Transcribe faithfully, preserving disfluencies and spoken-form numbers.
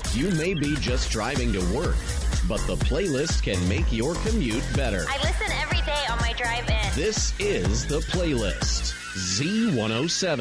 You may be just driving to work, but the playlist can make your commute better. I listen every day on my drive in. This is The Playlist, Z one oh seven.